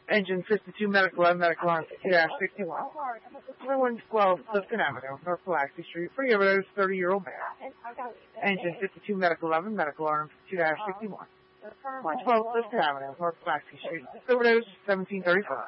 Engine 52 Medical 11 Medical Arm 2-61. 2112 Clifton Avenue, North Pulaski Street. For your overdose, 30-year-old male. Engine 52 Medical 11 Medical Arm 2-61. 112 Clifton Avenue, North Pulaski Street. Overdose, 1735.